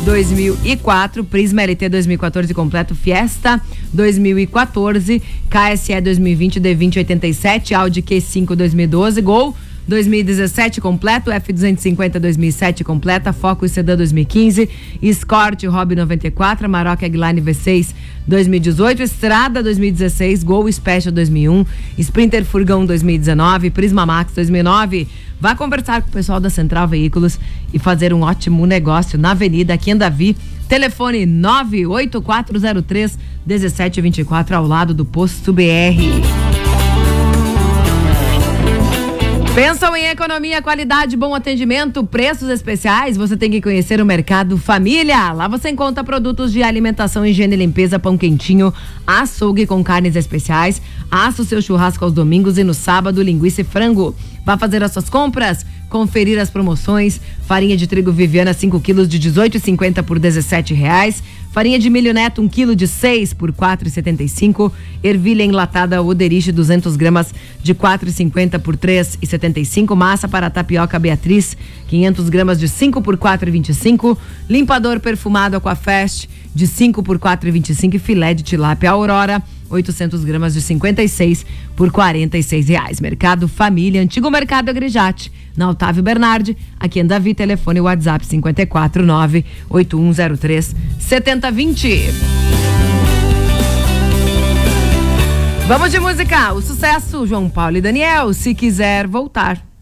2004, Prisma LT 2014 completo, Fiesta 2014, KSE 2020, D20 87, Audi Q5 2012, Gol 2017 completo, F250 2007 completa, Focus Sedan 2015, Escort Hobby 94, Amarok Eggline V6 2018, Estrada 2016, Gol Special 2001, Sprinter Furgão 2019, Prisma Max 2009. Vá conversar com o pessoal da Central Veículos e fazer um ótimo negócio na Avenida aqui em Davi. Telefone 98403-1724 ao lado do Posto BR. Pensam em economia, qualidade, bom atendimento, preços especiais? Você tem que conhecer o Mercado Família. Lá você encontra produtos de alimentação, higiene e limpeza, pão quentinho, açougue com carnes especiais, assa o seu churrasco aos domingos e no sábado, linguiça e frango. Vá fazer as suas compras, conferir as promoções. Farinha de trigo Viviana 5 quilos de R$18,50 por R$17,00. Farinha de milho Neto 1 quilo de 6 por R$4,75. Ervilha enlatada Oderich 200 gramas de R$4,50 por R$3,75. Massa para tapioca Beatriz 500 gramas de 5 por R$4,25. Limpador perfumado Aquafest de 5 por R$4,25. E filé de tilápia Aurora 800 gramas de 56 por R$46,00. Mercado Família, antigo Mercado Agrejate, na Otávio Bernardi, aqui em Davi. Telefone WhatsApp 549-8103-7020. Vamos de música, o sucesso João Paulo e Daniel, Se Quiser Voltar.